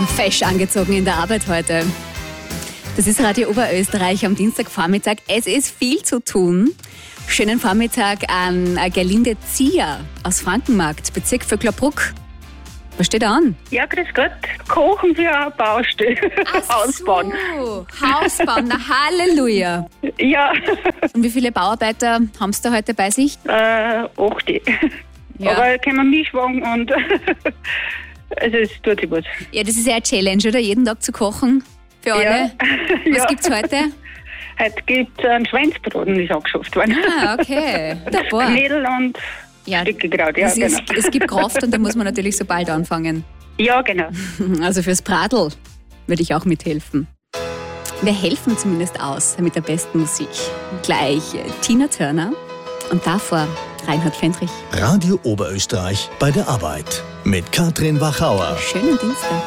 Fesch angezogen in der Arbeit heute. Das ist Radio Oberösterreich am Dienstagvormittag. Es ist viel zu tun. Schönen Vormittag an Gerlinde Zier aus Frankenmarkt, Bezirk Vöcklerbruck. Was steht an? Ja, grüß Gott. Kochen für eine Baustelle. Hausbauen. Hausbauen, na Halleluja. Ja, Und wie viele Bauarbeiter haben Sie da heute bei sich? 8. Ja. Aber können Mischwagen und also es tut sich was. Ja, das ist ja eine Challenge, oder? Jeden Tag zu kochen für alle. Ja. Was Ja. gibt's heute? Heute gibt es einen Schweinsbraten, ist angeschafft worden. Ah, okay. Wunderbar. Knödel und Ja, Stücke Kraut, ja, es genau. gibt Kraft und da muss man natürlich so bald anfangen. Ja, genau. Also fürs Bradl würde ich auch mithelfen. Wir helfen zumindest aus mit der besten Musik. Gleich Tina Turner und davor Reinhard Fendrich. Radio Oberösterreich bei der Arbeit mit Katrin Wachauer. Schönen Dienstag.